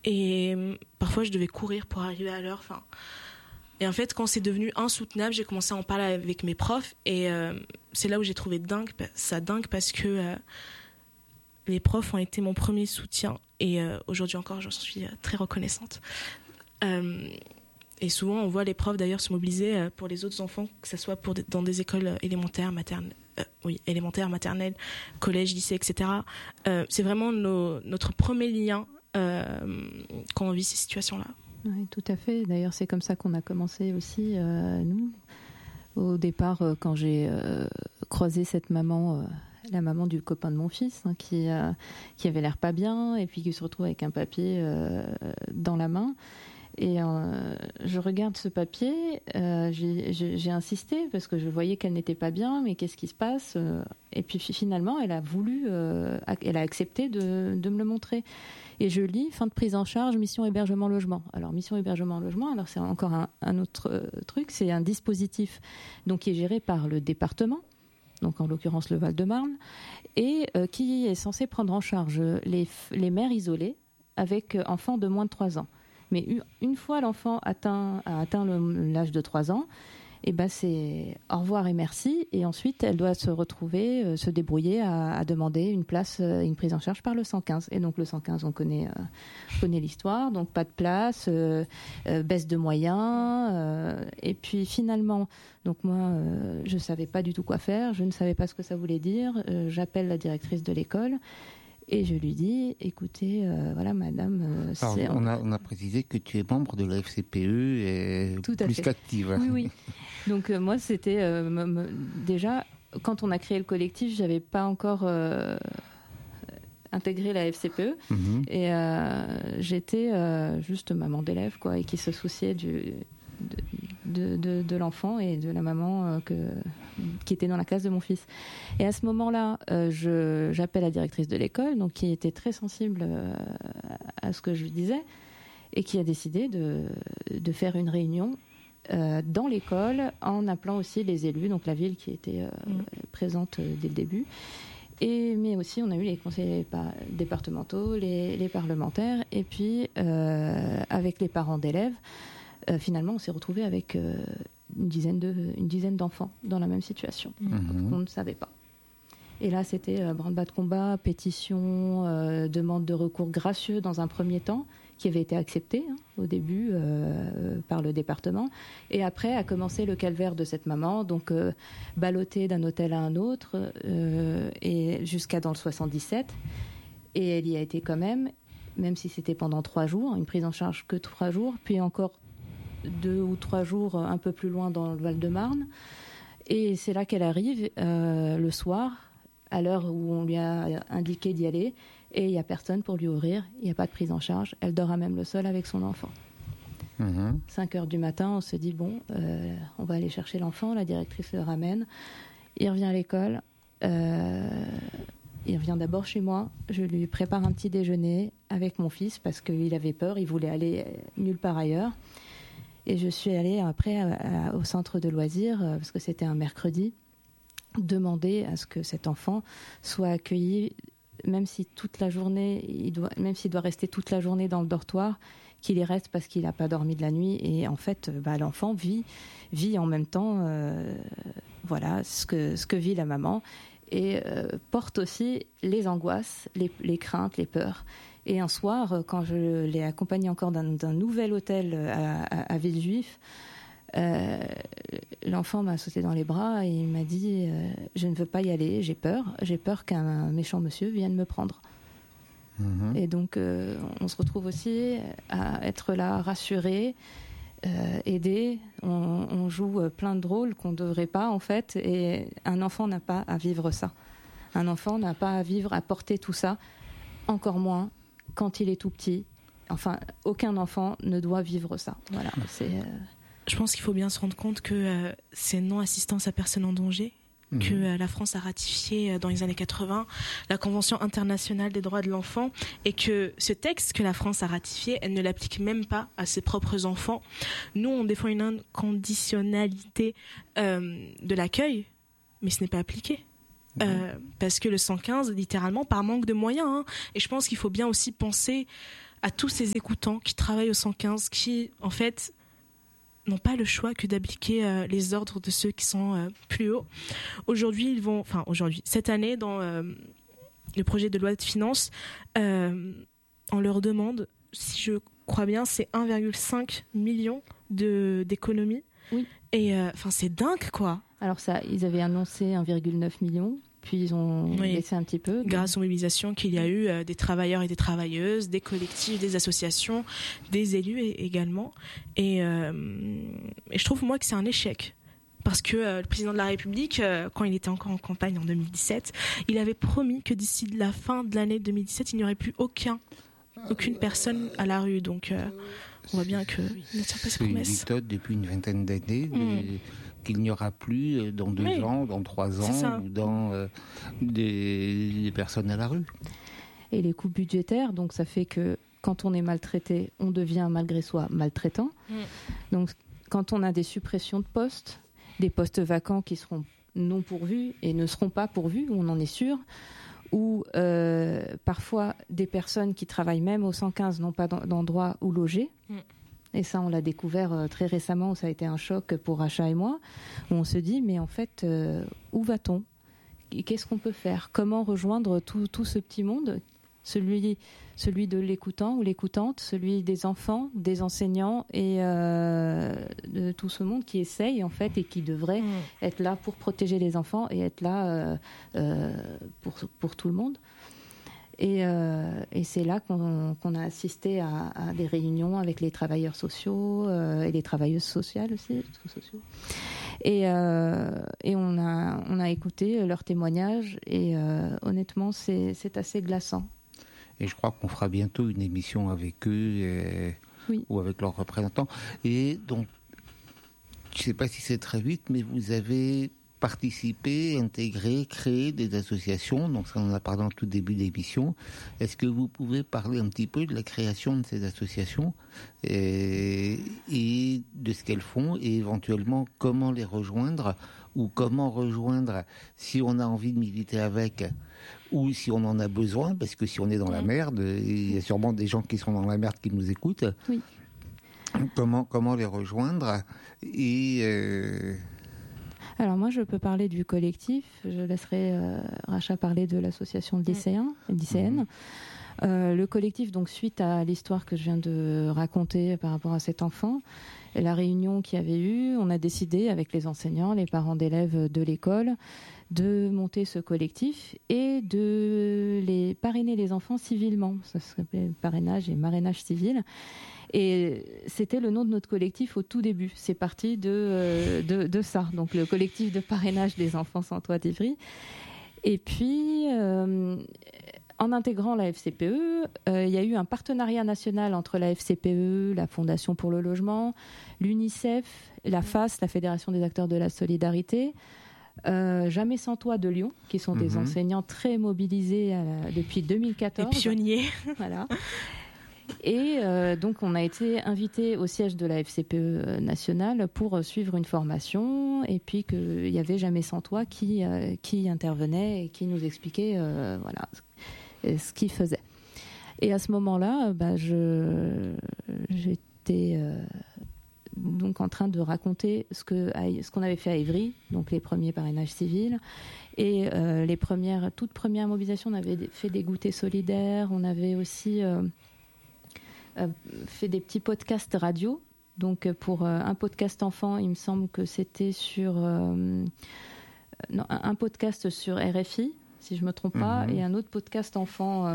Et parfois, je devais courir pour arriver à l'heure. Et en fait, quand c'est devenu insoutenable, j'ai commencé à en parler avec mes profs. Et c'est là où j'ai trouvé ça dingue parce que les profs ont été mon premier soutien. Et aujourd'hui encore, j'en suis très reconnaissante. Et souvent, on voit les profs d'ailleurs se mobiliser pour les autres enfants, que ce soit dans des écoles élémentaires, maternelles, collège, lycée, etc. C'est vraiment notre premier lien quand on vit ces situations-là. Oui, tout à fait. D'ailleurs, c'est comme ça qu'on a commencé aussi, nous. Au départ, quand j'ai croisé cette maman, la maman du copain de mon fils, qui avait l'air pas bien, et puis qui se retrouve avec un papier dans la main. Et je regarde ce papier, j'ai insisté parce que je voyais qu'elle n'était pas bien, mais qu'est-ce qui se passe ? Et puis finalement, elle a accepté de me le montrer. Et je lis fin de prise en charge, mission hébergement logement. Alors mission hébergement logement, alors c'est encore un autre truc, c'est un dispositif donc qui est géré par le département, donc en l'occurrence le Val-de-Marne, et qui est censé prendre en charge les mères isolées avec enfants de moins de 3 ans. Mais une fois l'enfant a atteint l'âge de 3 ans, et c'est au revoir et merci. Et ensuite, elle doit se retrouver, se débrouiller à demander une place, une prise en charge par le 115. Et donc le 115, on connaît l'histoire. Donc pas de place, baisse de moyens. Et puis finalement, donc moi, je savais pas du tout quoi faire. Je ne savais pas ce que ça voulait dire. J'appelle la directrice de l'école. Et je lui dis, écoutez, voilà, madame... Alors, on a précisé que tu es membre de la FCPE et plus qu'active. Oui. Donc, moi, c'était... déjà, quand on a créé le collectif, je n'avais pas encore intégré la FCPE. Mm-hmm. Et j'étais juste maman d'élève, quoi, et qui se souciait de l'enfant et de la maman qui était dans la classe de mon fils. Et à ce moment-là, j'appelle la directrice de l'école, donc qui était très sensible à ce que je lui disais, et qui a décidé de faire une réunion dans l'école en appelant aussi les élus, donc la ville qui était présente dès le début. Mais aussi, on a eu les conseillers départementaux, les parlementaires, et puis avec les parents d'élèves. Finalement, on s'est retrouvé avec une dizaine d'enfants dans la même situation. Mm-hmm. On ne savait pas. Et là, c'était branle-bas de combat, pétition, demande de recours gracieux dans un premier temps, qui avait été accepté au début par le département. Et après a commencé le calvaire de cette maman, donc ballottée d'un hôtel à un autre, et jusqu'à dans le 77. Et elle y a été quand même si c'était pendant 3 jours, une prise en charge que 3 jours, puis encore 2 ou 3 jours un peu plus loin dans le Val-de-Marne. Et c'est là qu'elle arrive le soir, à l'heure où on lui a indiqué d'y aller, et il n'y a personne pour lui ouvrir, il n'y a pas de prise en charge. Elle dort à même le sol avec son enfant. 5h du matin, on se dit, on va aller chercher l'enfant, la directrice le ramène. Il revient à l'école, il revient d'abord chez moi, je lui prépare un petit déjeuner avec mon fils, parce qu'il avait peur, il voulait aller nulle part ailleurs. Et je suis allée après au centre de loisirs, parce que c'était un mercredi, demander à ce que cet enfant soit accueilli, même si toute la journée, même s'il doit rester toute la journée dans le dortoir, qu'il y reste parce qu'il n'a pas dormi de la nuit. Et en fait, l'enfant vit en même temps, voilà, ce que vit la maman, et porte aussi les angoisses, les craintes, les peurs. Et un soir, quand je l'ai accompagné encore d'un nouvel hôtel à Villejuif, l'enfant m'a sauté dans les bras et il m'a dit je ne veux pas y aller, j'ai peur qu'un méchant monsieur vienne me prendre. Mmh. Et donc on se retrouve aussi à être là, rassuré, aidé. On joue plein de rôles qu'on ne devrait pas en fait, et un enfant n'a pas à vivre ça. Un enfant n'a pas à porter tout ça, encore moins quand il est tout petit. Enfin, aucun enfant ne doit vivre ça. Voilà, Je pense qu'il faut bien se rendre compte que c'est non-assistance à personne en danger, que la France a ratifié dans les années 80 la Convention internationale des droits de l'enfant, et que ce texte que la France a ratifié, elle ne l'applique même pas à ses propres enfants. Nous, on défend une inconditionnalité de l'accueil, mais ce n'est pas appliqué. Parce que le 115, littéralement, par manque de moyens. Et je pense qu'il faut bien aussi penser à tous ces écoutants qui travaillent au 115, qui en fait n'ont pas le choix que d'appliquer les ordres de ceux qui sont plus hauts. Cette année, dans le projet de loi de finances, on leur demande, si je crois bien, c'est 1,5 million d'économies. Oui. Et c'est dingue, quoi. Alors ça, ils avaient annoncé 1,9 million, puis ils ont laissé un petit peu. Grâce aux mobilisations qu'il y a eu des travailleurs et des travailleuses, des collectifs, des associations, des élus également. Et je trouve, moi, que c'est un échec. Parce que le président de la République, quand il était encore en campagne en 2017, il avait promis que d'ici la fin de l'année 2017, il n'y aurait plus aucune personne à la rue. Donc, on voit bien qu'il ne tient pas ses promesses. C'est une méthode depuis une vingtaine d'années qu'il n'y aura plus dans 2 ans, dans 3 ans, ou dans des personnes à la rue. Et les coûts budgétaires, donc ça fait que quand on est maltraité, on devient malgré soi maltraitant. Donc quand on a des suppressions de postes, des postes vacants qui seront non pourvus et ne seront pas pourvus, on en est sûr, ou parfois des personnes qui travaillent même au 115 n'ont pas d'endroit où loger. Et ça, on l'a découvert très récemment, ça a été un choc pour Racha et moi, où on se dit, mais en fait, où va-t-on ? Qu'est-ce qu'on peut faire ? Comment rejoindre tout ce petit monde ? Celui de l'écoutant ou l'écoutante, celui des enfants, des enseignants et de tout ce monde qui essaye en fait et qui devrait être là pour protéger les enfants et être là pour tout le monde. Et c'est là qu'on a assisté à des réunions avec les travailleurs sociaux et les travailleuses sociales aussi, sociaux. Et on a écouté leurs témoignages et honnêtement c'est assez glaçant. Et je crois qu'on fera bientôt une émission avec eux ou avec leurs représentants. Et donc, je ne sais pas si c'est très vite, mais vous avez participé, intégré, créé des associations. Donc ça, on en a parlé en tout début d'émission. Est-ce que vous pouvez parler un petit peu de la création de ces associations et de ce qu'elles font et éventuellement comment les rejoindre ou comment rejoindre si on a envie de militer avec ou si on en a besoin, parce que si on est dans la merde, il y a sûrement des gens qui sont dans la merde qui nous écoutent. Oui. Comment les rejoindre Alors moi, je peux parler du collectif. Je laisserai Racha parler de l'association de lycéens et lycéennes. Le collectif, donc suite à l'histoire que je viens de raconter par rapport à cet enfant, et la réunion qu'il y avait eu, on a décidé avec les enseignants, les parents d'élèves de l'école, de monter ce collectif et de les parrainer les enfants civilement. Ça s'appelait parrainage et marrainage civil. Et c'était le nom de notre collectif au tout début. C'est parti de ça, donc le collectif de parrainage des enfants sans toit d'Ivry. Et puis, en intégrant la FCPE, il y a eu un partenariat national entre la FCPE, la Fondation pour le logement, l'UNICEF, la FAS, la Fédération des acteurs de la solidarité, Jamais sans toi de Lyon, qui sont des enseignants très mobilisés depuis 2014. Des pionniers. Voilà. Et donc on a été invité au siège de la FCPE nationale pour suivre une formation et puis qu'il y avait Jamais sans toi qui intervenait et qui nous expliquait ce qu'il faisait. Et à ce moment-là, j'étais donc en train de raconter ce qu'on avait fait à Ivry, donc les premiers parrainages civils et toutes premières mobilisations. On avait fait des goûters solidaires, on avait aussi fait des petits podcasts radio. Donc pour un podcast enfant, il me semble que c'était sur un podcast sur RFI, si je me trompe pas, et un autre podcast enfant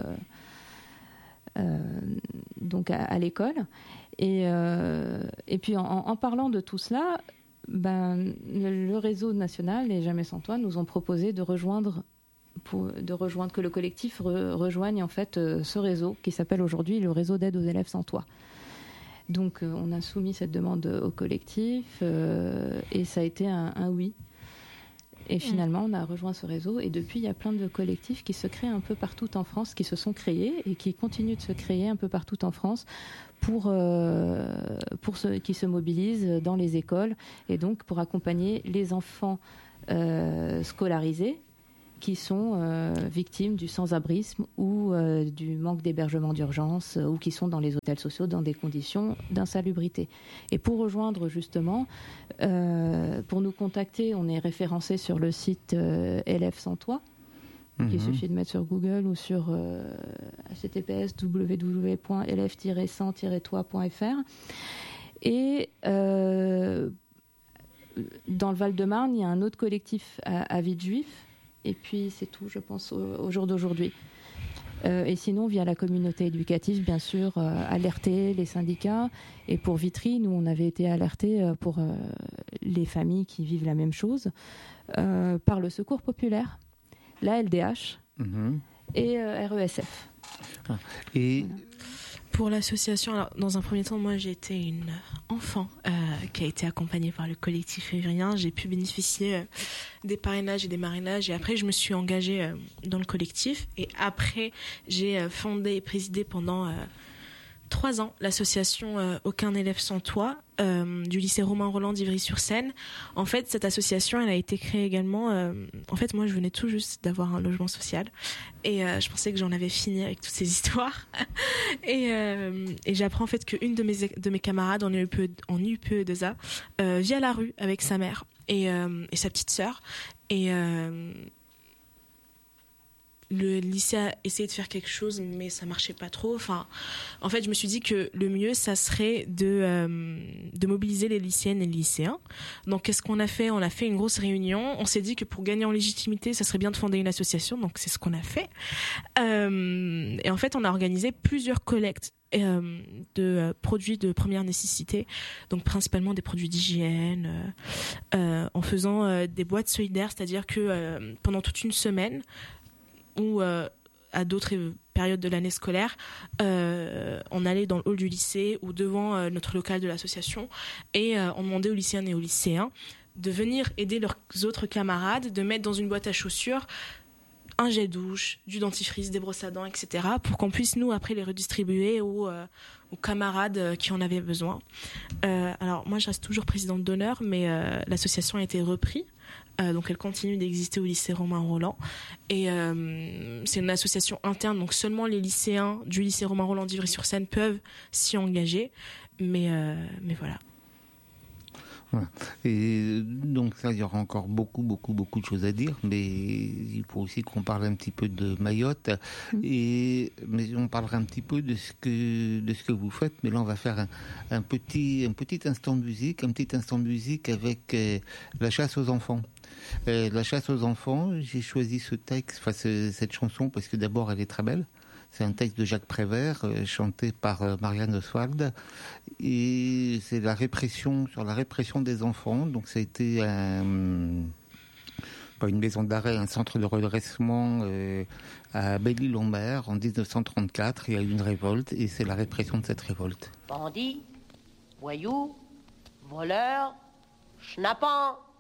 donc à l'école. Et puis en parlant de tout cela, le réseau national et Jamais sans toi nous ont proposé de rejoindre que le collectif rejoigne en fait ce réseau qui s'appelle aujourd'hui le réseau d'aide aux élèves sans toit. Donc on a soumis cette demande au collectif et ça a été un oui. Et finalement, on a rejoint ce réseau et depuis, il y a plein de collectifs qui se créent un peu partout en France, qui se sont créés et qui continuent de se créer un peu partout en France pour ceux qui se mobilisent dans les écoles et donc pour accompagner les enfants scolarisés qui sont victimes du sans-abrisme ou du manque d'hébergement d'urgence ou qui sont dans les hôtels sociaux dans des conditions d'insalubrité. Et pour rejoindre justement, pour nous contacter, on est référencé sur le site Élèves sans toit. Il suffit de mettre sur Google ou sur https www.élèves-sans-toit.fr. Et dans le Val-de-Marne, il y a un autre collectif à Villejuif. Et puis c'est tout, je pense, au jour d'aujourd'hui. Et sinon, via la communauté éducative, bien sûr, alerter les syndicats. Et pour Vitry, nous, on avait été alertés pour les familles qui vivent la même chose par le Secours populaire, la LDH et RESF. Et pour l'association, alors, dans un premier temps, moi j'ai été une enfant qui a été accompagnée par le collectif févrien. J'ai pu bénéficier des parrainages et des marrainages, et après je me suis engagée dans le collectif, et après j'ai fondé et présidé pendant 3 ans l'association Aucun élève sans toit du lycée Romain Rolland d'Ivry-sur-Seine. En fait, cette association, elle a été créée également. En fait, moi, je venais tout juste d'avoir un logement social et je pensais que j'en avais fini avec toutes ces histoires. et j'apprends en fait qu'une de mes camarades en UPE2A vit à la rue avec sa mère et sa petite sœur. Et le lycée a essayé de faire quelque chose, mais ça marchait pas trop. Enfin, en fait, je me suis dit que le mieux, ça serait de mobiliser les lycéennes et les lycéens. Donc, qu'est-ce qu'on a fait ? On a fait une grosse réunion. On s'est dit que pour gagner en légitimité, ça serait bien de fonder une association. Donc, c'est ce qu'on a fait. Et en fait, on a organisé plusieurs collectes de produits de première nécessité, donc principalement des produits d'hygiène, en faisant des boîtes solidaires, c'est-à-dire que pendant toute une semaine, ou à d'autres périodes de l'année scolaire, on allait dans le hall du lycée ou devant notre local de l'association et on demandait aux lycéennes et aux lycéens de venir aider leurs autres camarades, de mettre dans une boîte à chaussures un gel douche, du dentifrice, des brosses à dents, etc. pour qu'on puisse, nous, après les redistribuer aux camarades qui en avaient besoin. Alors, moi, je reste toujours présidente d'honneur, mais l'association a été reprise. Donc elle continue d'exister au lycée Romain Rolland et c'est une association interne, donc seulement les lycéens du lycée Romain Rolland d'Ivry-sur-Seine peuvent s'y engager, mais voilà. Voilà. Et donc ça, il y aura encore beaucoup de choses à dire, mais il faut aussi qu'on parle un petit peu de Mayotte, mais on parlera un petit peu de ce que vous faites, mais là on va faire un petit instant de musique, avec la chasse aux enfants. La chasse aux enfants, j'ai choisi cette chanson parce que d'abord elle est très belle. C'est un texte de Jacques Prévert, chanté par Marianne Oswald, et c'est sur la répression des enfants. Donc ça a été pas une maison d'arrêt, un centre de redressement à Belle-Île-en-Mer en 1934. Il y a eu une révolte, et c'est la répression de cette révolte. Bandits, voyous, voleurs, schnappants,